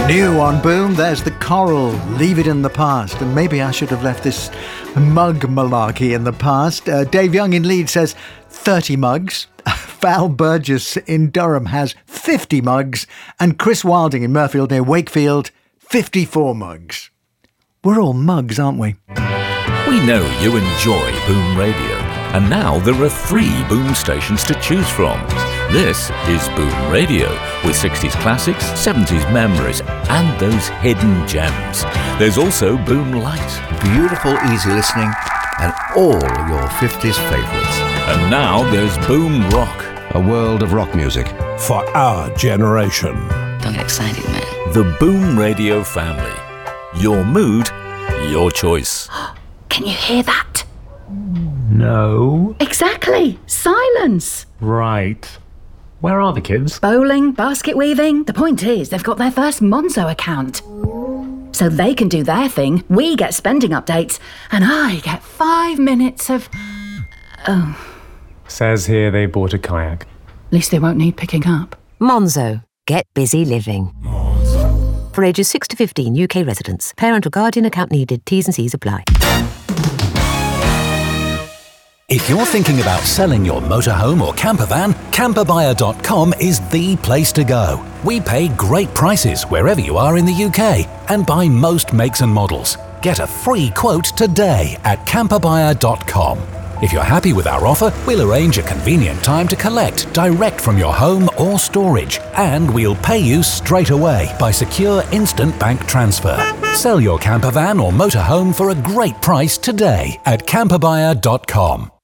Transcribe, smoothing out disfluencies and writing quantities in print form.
New on Boom, there's the Coral, Leave It in the Past. And maybe I should have left this mug malarkey in the past. Dave Young in Leeds says 30 mugs. Val Burgess in Durham has 50 mugs. And Chris Wilding in Murfield near Wakefield, 54 mugs. We're all mugs, aren't we? We know you enjoy Boom Radio. And now there are 3 Boom stations to choose from. This is Boom Radio, with 60s classics, 70s memories, and those hidden gems. There's also Boom Light. Beautiful, easy listening, and all your 50s favourites. And now there's Boom Rock. A world of rock music. For our generation. Don't get excited, man. The Boom Radio family. Your mood, your choice. Can you hear that? No. Exactly. Silence. Right. Where are the kids? Bowling, basket weaving. The point is, they've got their first Monzo account. So they can do their thing, we get spending updates, and I get 5 minutes of... Oh. Says here they bought a kayak. At least they won't need picking up. Monzo. Get busy living. Monzo. For ages 6 to 15, UK residents. Parent or guardian account needed. T's and C's apply. If you're thinking about selling your motorhome or campervan, camperbuyer.com is the place to go. We pay great prices wherever you are in the UK and buy most makes and models. Get a free quote today at camperbuyer.com. If you're happy with our offer, we'll arrange a convenient time to collect direct from your home or storage, and we'll pay you straight away by secure instant bank transfer. Sell your campervan or motorhome for a great price today at camperbuyer.com.